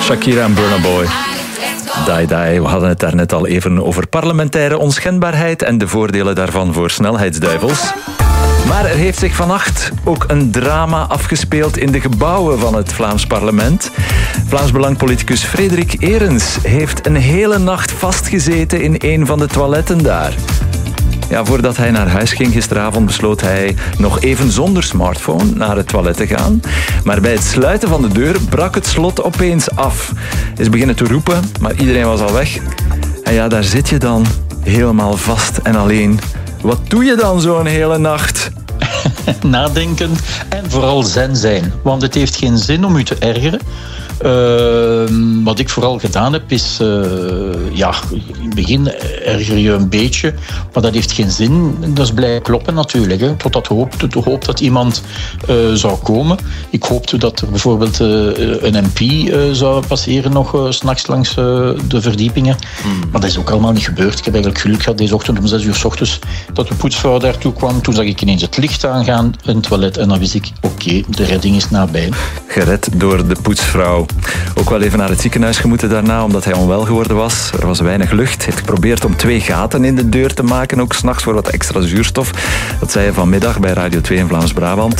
Shakira en Burna Boy. Die. We hadden het daarnet al even over parlementaire onschendbaarheid en de voordelen daarvan voor snelheidsduivels. Maar er heeft zich vannacht ook een drama afgespeeld in de gebouwen van het Vlaams parlement. Vlaams Belang-politicus Frederik Eerens heeft een hele nacht vastgezeten in een van de toiletten daar. Ja, voordat hij naar huis ging gisteravond besloot hij nog even zonder smartphone naar het toilet te gaan. Maar bij het sluiten van de deur brak het slot opeens af. Hij is beginnen te roepen, maar iedereen was al weg. En ja, daar zit je dan helemaal vast en alleen. Wat doe je dan zo'n hele nacht? Nadenken en vooral zen zijn. Want het heeft geen zin om u te ergeren. Wat ik vooral gedaan heb is... in het begin erger je een beetje, maar dat heeft geen zin. Dat is blijven kloppen natuurlijk. Hè. Totdat hoop dat iemand zou komen. Ik hoopte dat er bijvoorbeeld een MP zou passeren nog 's nachts langs de verdiepingen. Maar dat is ook allemaal niet gebeurd. Ik heb eigenlijk geluk gehad deze ochtend om 6 uur 's ochtends dat de poetsvrouw daartoe kwam. Toen zag ik ineens het licht aangaan in het toilet en dan wist ik, oké, de redding is nabij. Gered door de poetsvrouw. Ook wel even naar het ziekenhuis gemoeten daarna, omdat hij onwel geworden was. Er was weinig lucht. Hij heeft geprobeerd om 2 gaten in de deur te maken, ook 's nachts voor wat extra zuurstof. Dat zei hij vanmiddag bij Radio 2 in Vlaams-Brabant.